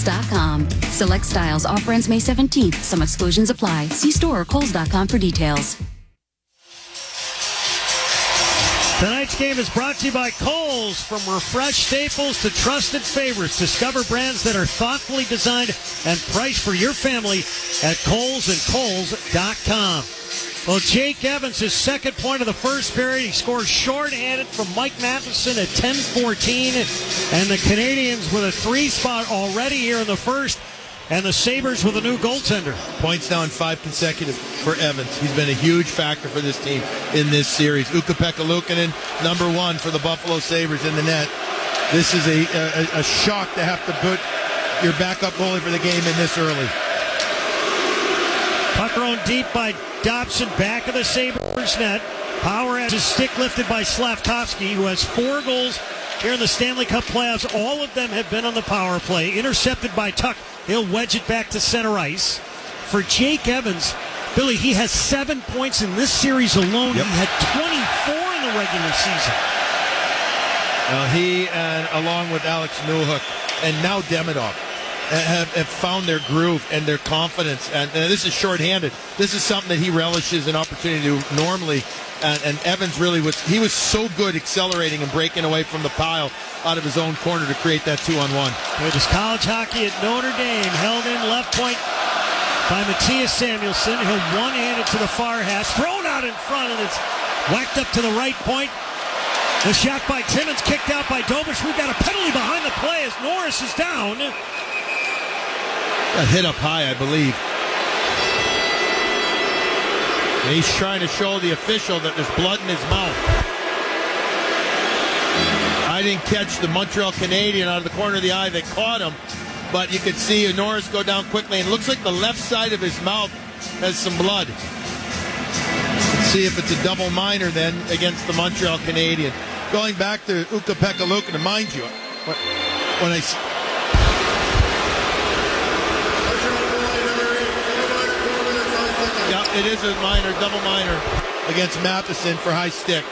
Kohl's.com. Select styles. Offer ends May 17th. Some exclusions apply. See store or Kohl's.com for details. Tonight's game is brought to you by Kohl's. From refreshed staples to trusted favorites, discover brands that are thoughtfully designed and priced for your family at Kohl's and Kohl's.com. Well, Jake Evans, his second point of the first period. He scores shorthanded from Mike Matheson at 10-14. And the Canadians with a 3 spot already here in the first. And the Sabres with a new goaltender. Points now in 5 consecutive for Evans. He's been a huge factor for this team in this series. Ukko-Pekka Luukkonen, number 1 for the Buffalo Sabres in the net. This is a shock to have to put your backup goalie for the game in this early. Puck thrown deep by Dobson, back of the Sabres net. Power has his stick lifted by Slavkovsky, who has 4 goals here in the Stanley Cup playoffs. All of them have been on the power play. Intercepted by Tuch. He'll wedge it back to center ice. For Jake Evans, Billy, he has 7 points in this series alone. Yep. He had 24 in the regular season. He, along with Alex Newhook, and now Demidov, have found their groove and their confidence. And this is shorthanded. This is something that he relishes an opportunity to normally. And Evans really was so good accelerating and breaking away from the pile out of his own corner to create that 2-on-1. It is college hockey at Notre Dame. Held in left point by Matthias Samuelsson. He'll one-hand it to the far hash. Thrown out in front, and it's whacked up to the right point. The shot by Timmins, kicked out by Dobish. We've got a penalty behind the play as Norris is down. Got hit up high, I believe. And he's trying to show the official that there's blood in his mouth. I didn't catch the Montreal Canadian out of the corner of the eye that caught him, but you could see Norris go down quickly, and it looks like the left side of his mouth has some blood. Let's see if it's a double minor then against the Montreal Canadian. Going back to Ukko-Pekka Luukkonen, mind you, when I... Yeah, it is a minor, double minor against Matheson for high stick.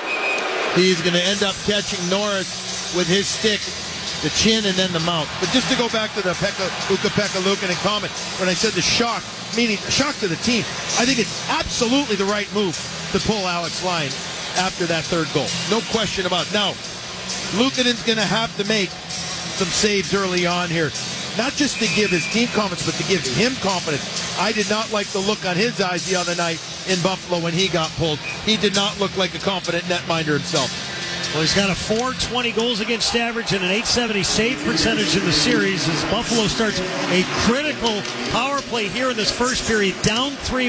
He's going to end up catching Norris with his stick, the chin, and then the mouth. But just to go back to the Ukko-Pekka Luukkonen comment, when I said the shock, meaning a shock to the team, I think it's absolutely the right move to pull Alex Lyon after that third goal. No question about it. Now, Luukkonen's going to have to make some saves early on here. Not just to give his team confidence, but to give him confidence. I did not like the look on his eyes the other night in Buffalo when he got pulled. He did not look like a confident netminder himself. Well, he's got a .420 goals against average and an .870 save percentage in the series as Buffalo starts a critical power play here in this first period, down 3-1,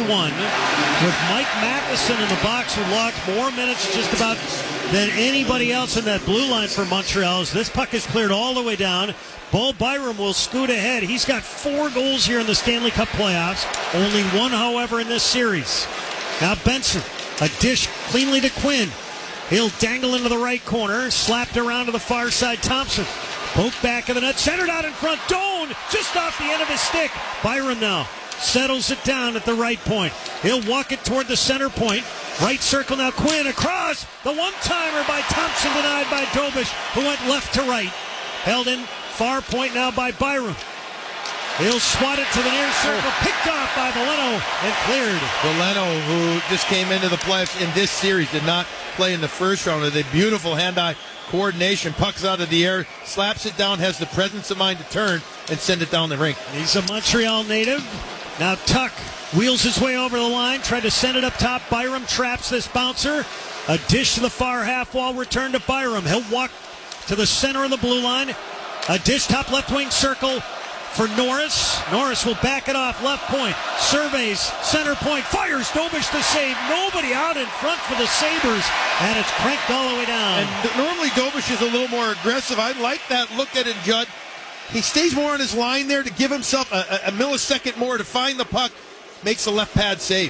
with Mike Matheson in the box, who logged more minutes just about than anybody else in that blue line for Montreal. As this puck is cleared all the way down, Bo Byram will scoot ahead. He's got 4 goals here in the Stanley Cup playoffs. Only 1, however, in this series. Now Benson, a dish cleanly to Quinn. He'll dangle into the right corner, slapped around to the far side. Thompson, poke back of the net, centered out in front. Doan, just off the end of his stick. Byram now settles it down at the right point. He'll walk it toward the center point. Right circle now, Quinn across. The one-timer by Thompson, denied by Dobish, who went left to right. Held in far point now by Byram. He'll swat it to the near circle, picked off by Veleno and cleared. Veleno, who just came into the playoffs in this series, did not play in the first round. With a beautiful hand-eye coordination, pucks out of the air, slaps it down, has the presence of mind to turn and send it down the rink. He's a Montreal native. Now Tuch wheels his way over the line, tried to send it up top. Byram traps this bouncer. A dish to the far half wall, return to Byram. He'll walk to the center of the blue line. A dish top left wing circle for Norris. Norris will back it off left point. Surveys center point. Fires Dobish to save. Nobody out in front for the Sabres. And it's cranked all the way down. And normally Dobish is a little more aggressive. I like that look at it, Judd. He stays more on his line there to give himself a millisecond more to find the puck. Makes the left pad safe.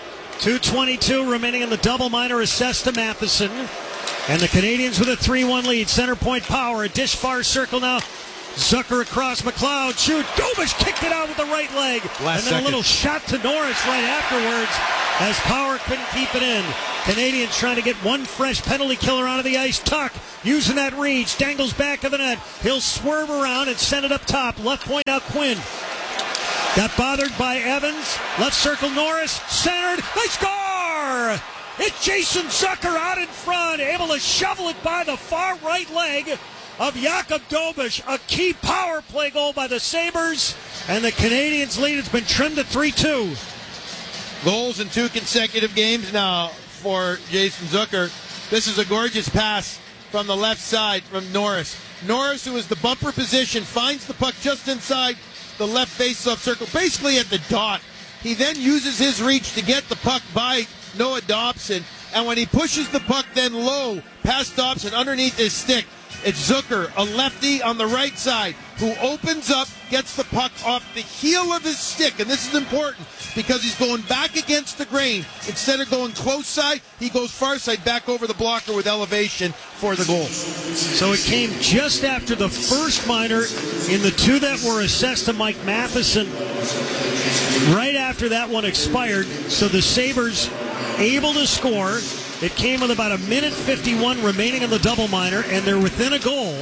2:22 remaining in the double minor assessed to Matheson. And the Canadians with a 3-1 lead. Center point Power. A dish far circle now. Zucker across McLeod. Shoot. Dobish kicked it out with the right leg. And then a little shot to Norris right afterwards. as Power couldn't keep it in. Canadians trying to get one fresh penalty killer onto the ice. Tuck using that reach, dangles back of the net. He'll swerve around and send it up top. Left point out Quinn. Got bothered by Evans. Left circle Norris. Centered. They score! It's Jason Zucker out in front, able to shovel it by the far right leg of Jakub Dobish. A key power play goal by the Sabres, and the Canadians' lead has been trimmed to 3-2. Goals in 2 consecutive games now for Jason Zucker. This is a gorgeous pass from the left side from Norris. Norris, who is the bumper position, finds the puck just inside the left face-off circle, basically at the dot. He then uses his reach to get the puck by Noah Dobson, and when he pushes the puck then low past Dobson underneath his stick, it's Zucker, a lefty on the right side, who opens up, gets the puck off the heel of his stick, and this is important because he's going back against the grain. Instead of going close side, he goes far side back over the blocker with elevation for the goal. So it came just after the first minor in the 2 that were assessed to Mike Matheson. Right after that one expired, so the Sabres able to score. It came with about 1:51 remaining in the double minor, and they're within a goal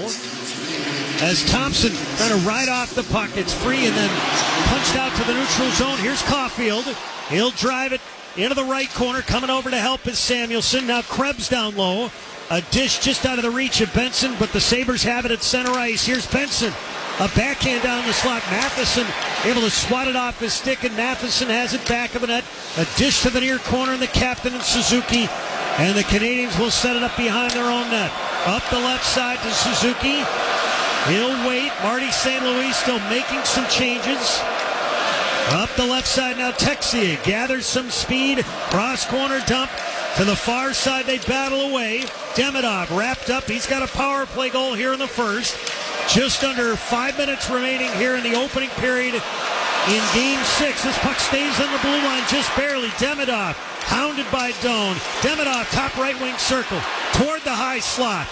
as Thompson trying to ride off the puck. It's free and then punched out to the neutral zone. Here's Caulfield. He'll drive it into the right corner. Coming over to help is Samuelson. Now Krebs down low. A dish just out of the reach of Benson, but the Sabres have it at center ice. Here's Benson. A backhand down the slot. Matheson able to swat it off his stick, and Matheson has it back of the net. A dish to the near corner, and the captain and Suzuki. And the Canadians will set it up behind their own net. Up the left side to Suzuki. He'll wait. Marty St. Louis still making some changes. Up the left side now, Texier gathers some speed. Cross corner dump. To the far side, they battle away. Demidov wrapped up. He's got a power play goal here in the first. Just under 5 minutes remaining here in the opening period in Game 6. This puck stays on the blue line just barely. Demidov hounded by Doan. Demidov, top right wing circle, toward the high slot.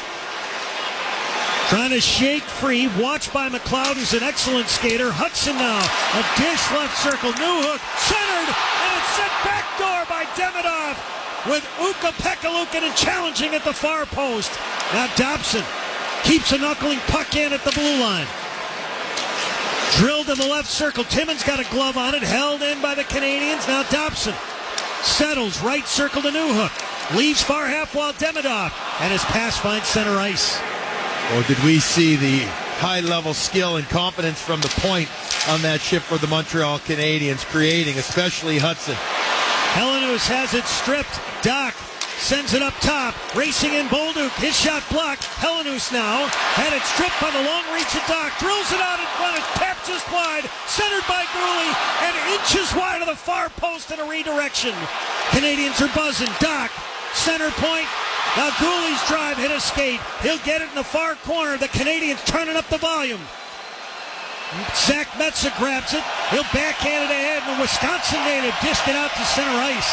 Trying to shake free, watched by McLeod, who's an excellent skater. Hudson now, a dish left circle, Newhook, centered, and it's sent backdoor by Demidov with Ukko-Pekka Luukkonen challenging at the far post. Now Dobson keeps a knuckling puck in at the blue line. Drilled in the left circle. Timmins got a glove on it, held in by the Canadians. Now Dobson settles right circle to Newhook. Leaves far half wall Demidov, and his pass finds center ice. Oh, did we see the high-level skill and confidence from the point on that shift for the Montreal Canadiens, creating, especially Hudson. Helenius has it stripped. Doc sends it up top. Racing in Bolduc. His shot blocked. Helenius now had it stripped by the long reach of Doc. Drills it out in front. It's tapped just wide. Centered by Gooley. And inches wide of the far post in a redirection. Canadians are buzzing. Doc, center point. Now Gooley's drive hit a skate. He'll get it in the far corner. The Canadians turning up the volume. Zach Metsa grabs it. He'll backhand it ahead, and the Wisconsin native dished it out to center ice.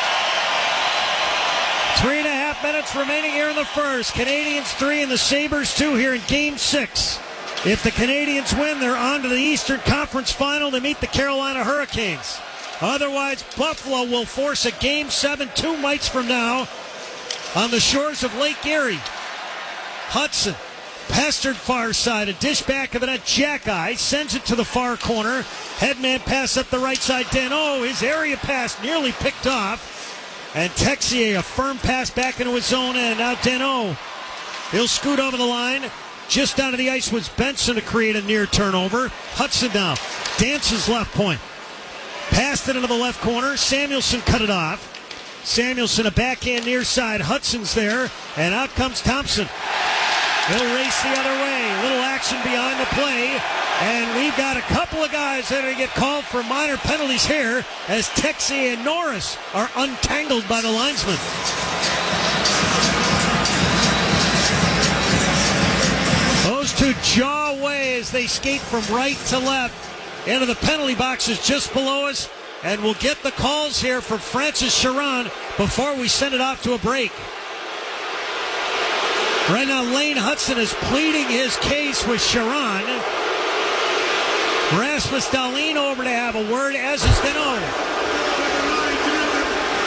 3.5 minutes remaining here in the first. Canadians 3 and the Sabres 2 here in Game 6. If the Canadians win, they're on to the Eastern Conference Final to meet the Carolina Hurricanes. Otherwise, Buffalo will force a Game 7 2 nights from now on the shores of Lake Erie. Hudson, pestered far side, a dish back of the net. Jackeye sends it to the far corner. Headman pass up the right side. Danault, his area pass nearly picked off. And Texier, a firm pass back into his own end. Now Danault, he'll scoot over the line. Just down to the ice was Benson to create a near turnover. Hudson now dances left point. Passed it into the left corner. Samuelson cut it off. Samuelson a backhand near side. Hudson's there, and out comes Thompson. He'll race the other way. Little action behind the play, and we've got a couple of guys that are going to get called for minor penalties here as Texier and Norris are untangled by the linesman. Those two jaw away as they skate from right to left into the penalty boxes just below us. And we'll get the calls here from Francis Charron before we send it off to a break. Right now, Lane Hudson is pleading his case with Charron. Rasmus Dahlin over to have a word, as is Danault.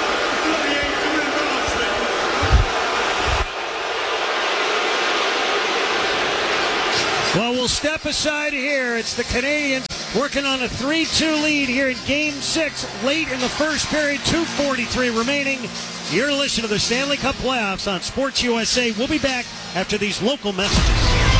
Well, we'll step aside here. It's the Canadians working on a 3-2 lead here in Game 6, late in the first period, 2:43 remaining. You're listening to the Stanley Cup Playoffs on Sports USA. We'll be back after these local messages.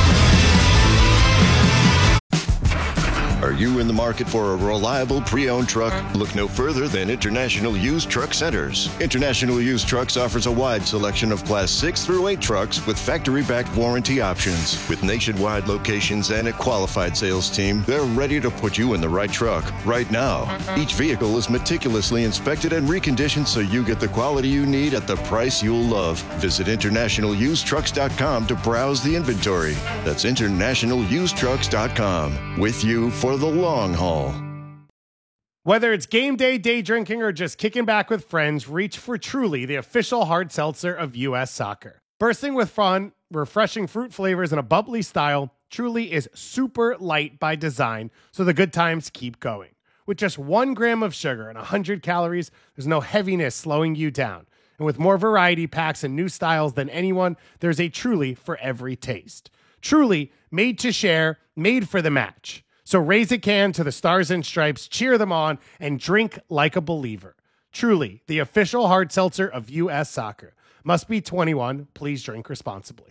Are you in the market for a reliable pre-owned truck? Look no further than International Used Truck Centers. International Used Trucks offers a wide selection of Class 6 through 8 trucks with factory-backed warranty options. With nationwide locations and a qualified sales team, they're ready to put you in the right truck right now. Each vehicle is meticulously inspected and reconditioned so you get the quality you need at the price you'll love. Visit InternationalUsedTrucks.com to browse the inventory. That's InternationalUsedTrucks.com. With you for the long haul. Whether it's game day, day drinking, or just kicking back with friends, reach for Truly, the official hard seltzer of U.S. Soccer. Bursting with fun, refreshing fruit flavors, and a bubbly style, Truly is super light by design, so the good times keep going. With just 1 gram of sugar and 100 calories, there's no heaviness slowing you down. And with more variety packs and new styles than anyone, there's a Truly for every taste. Truly, made to share, made for the match. So raise a can to the Stars and Stripes, cheer them on, and drink like a believer. Truly, the official hard seltzer of U.S. Soccer. Must be 21. Please drink responsibly.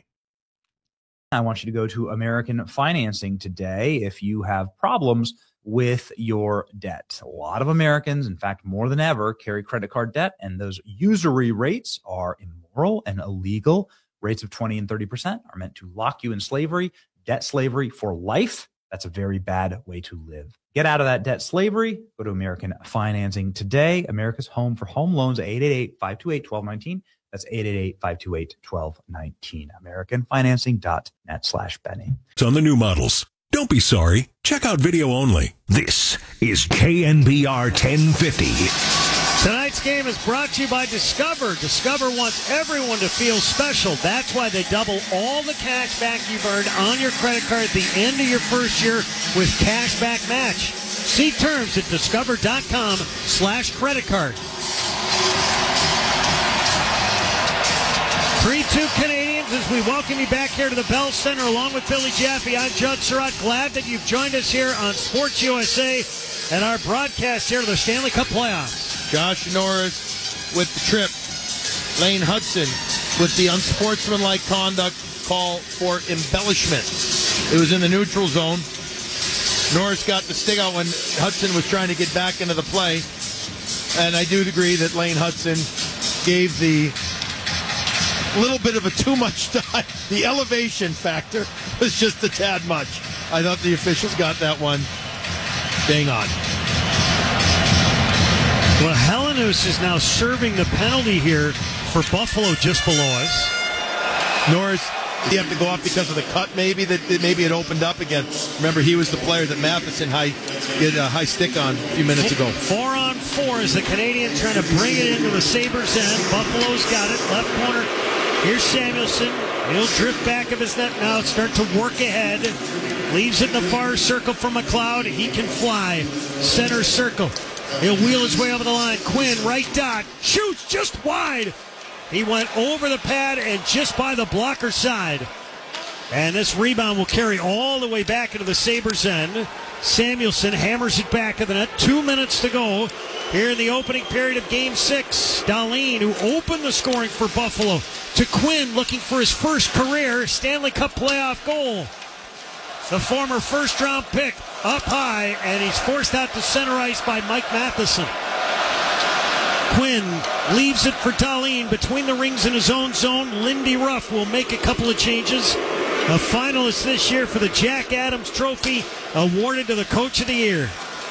I want you to go to American Financing today if you have problems with your debt. A lot of Americans, in fact, more than ever, carry credit card debt, and those usury rates are immoral and illegal. Rates of 20 and 30% are meant to lock you in slavery, debt slavery for life. That's a very bad way to live. Get out of that debt slavery. Go to American Financing today. America's home for home loans, 888-528-1219. That's 888-528-1219. AmericanFinancing.net/Benny. It's on the new models. Don't be sorry. Check out video only. This is KNBR 1050. Tonight's game is brought to you by Discover. Discover wants everyone to feel special. That's why they double all the cash back you've earned on your credit card at the end of your first year with Cash Back Match. See terms at discover.com/credit card. 3-2 Canadians as we welcome you back here to the Bell Center along with Billy Jaffe. I'm Judd Surratt. Glad that you've joined us here on Sports USA and our broadcast here to the Stanley Cup Playoffs. Josh Norris with the trip. Lane Hudson with the unsportsmanlike conduct call for embellishment. It was in the neutral zone. Norris got the stick out when Hudson was trying to get back into the play. And I do agree that Lane Hudson gave the little bit of a too much time. The elevation factor was just a tad much. I thought the officials got that one bang on. Well, Helenus is now serving the penalty here for Buffalo just below us. Norris, you have to go off because of the cut maybe that maybe it opened up again. Remember, he was the player that Matheson did a high stick on a few minutes ago. 4-on-4 as the Canadians trying to bring it into the Sabres' end. Buffalo's got it. Left corner. Here's Samuelson. He'll drift back of his net now. Start to work ahead. Leaves it in the far circle for McLeod. He can fly. Center circle. He'll wheel his way over the line. Quinn, right dot. Shoots just wide. He went over the pad and just by the blocker side. And this rebound will carry all the way back into the Sabres' end. Samuelson hammers it back of the net. 2 minutes to go here in the opening period of Game 6. Dahlin, who opened the scoring for Buffalo, to Quinn, looking for his first career Stanley Cup playoff goal. The former first-round pick up high, and he's forced out to center ice by Mike Matheson. Quinn leaves it for Dahlin between the rings in his own zone. Lindy Ruff will make a couple of changes. A finalist this year for the Jack Adams Trophy, awarded to the Coach of the Year.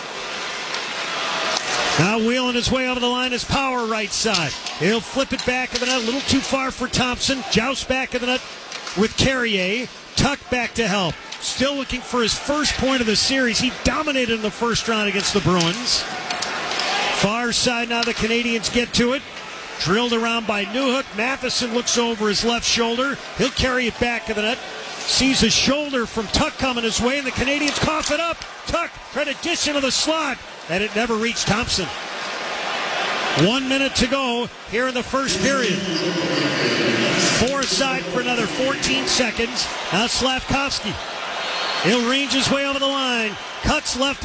Now wheeling his way over the line is Power right side. He'll flip it back of the net, a little too far for Thompson. Joust back of the net with Carrier. Tuck back to help. Still looking for his first point of the series. He dominated in the first round against the Bruins. Far side now the Canadians get to it. Drilled around by Newhook. Matheson looks over his left shoulder. He'll carry it back to the net. Sees a shoulder from Tuck coming his way, and the Canadians cough it up. Tuck tried to dish into the slot, and it never reached Thompson. 1 minute to go here in the first period. Four aside for another 14 seconds. Now Slavkovsky. He'll range his way over the line. Cuts left